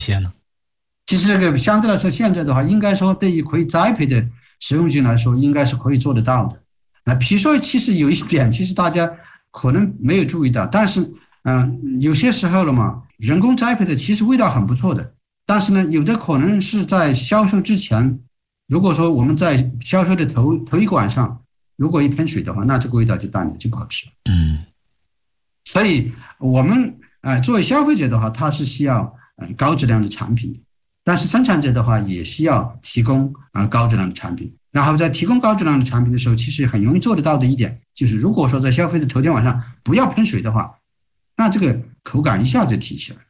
些呢？ 其实这个相对来说，现在的话，应该说对于可以栽培的食用菌来说，应该是可以做得到的。比如说，其实有一点，其实大家可能没有注意到，但是，有些时候了嘛，人工栽培的其实味道很不错的，但是呢，有的可能是在销售之前，如果说我们在销售的头一管上，如果一喷水的话，那这个味道就淡了，就不好吃了。 嗯所以我们作为消费者的话，它是需要高质量的产品的，但是生产者的话也需要提供高质量的产品。然后在提供高质量的产品的时候，其实很容易做得到的一点就是，如果说在消费的头天晚上不要喷水的话，那这个口感一下就提起来了。